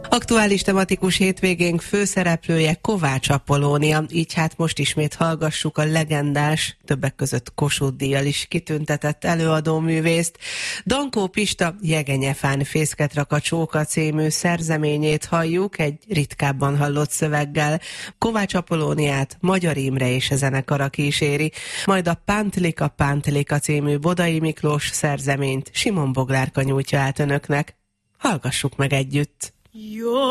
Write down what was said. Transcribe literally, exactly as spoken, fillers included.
Aktuális tematikus hétvégénk főszereplője Kovács Apollónia, így hát most ismét hallgassuk a legendás, többek között Kossuth-díjjal is kitüntetett előadóművészt. Dankó Pista Jegenyefán fészket rak a csóka című szerzeményét halljuk egy ritkábban hallott szöveggel. Kovács Apollóniát Magyar Imre és a zenekara kíséri, majd a Pántlika Pántlika című Bodai Miklós szerzeményt Simon Boglárka nyújtja át önöknek. Hallgassuk meg együtt! Jó!